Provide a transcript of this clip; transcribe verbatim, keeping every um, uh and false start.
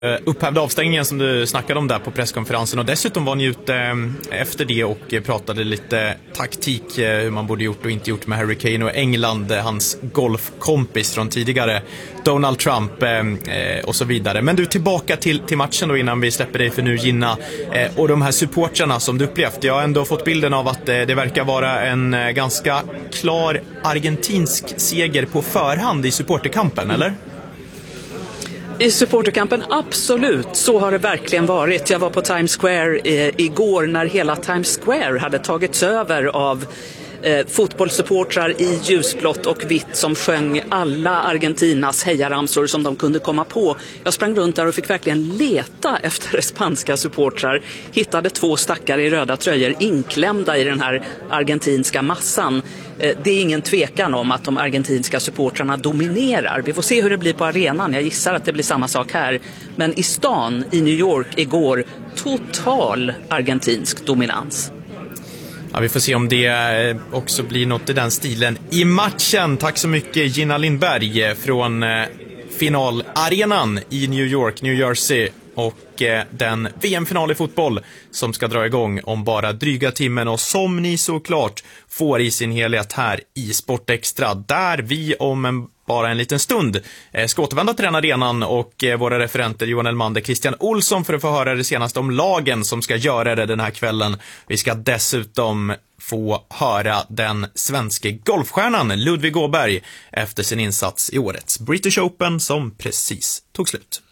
upphävde avstängningen som du snackade om där på presskonferensen, och dessutom var ni ute efter det och pratade lite taktik, hur man borde gjort och inte gjort med Harry Kane och England, hans golfkompis från tidigare, Donald Trump och så vidare. Men du, tillbaka till, till matchen då innan vi släpper dig för nu, Gina, och de här supportrarna som du upplevt. Jag har ändå fått bilden av att det verkar vara en ganska klar argentinsk seger på förhand i supporterkampen, eller? I supporterkampen, absolut. Så har det verkligen varit. Jag var på Times Square eh, igår när hela Times Square hade tagits över av eh, fotbollssupportrar i ljusblått och vitt som sjöng alla Argentinas hejaramsor som de kunde komma på. Jag sprang runt där och fick verkligen leta efter spanska supportrar. Hittade två stackar i röda tröjor inklämda i den här argentinska massan. Det är ingen tvekan om att de argentinska supportrarna dominerar. Vi får se hur det blir på arenan. Jag gissar att det blir samma sak här. Men i stan, i New York igår, total argentinsk dominans. Ja, vi får se om det också blir något i den stilen i matchen. Tack så mycket, Gina Lindberg från finalarenan i New York, New Jersey. Och eh, den V M-final i fotboll som ska dra igång om bara dryga timmen, och som ni såklart får i sin helhet här i Sportextra, där vi om en, bara en liten stund eh, ska återvända till den arenan och eh, våra referenter Johan Elmander, Christian Olsson, för att få höra det senaste om lagen som ska göra det den här kvällen. Vi ska dessutom få höra den svenske golfstjärnan Ludvig Åberg efter sin insats i årets British Open som precis tog slut.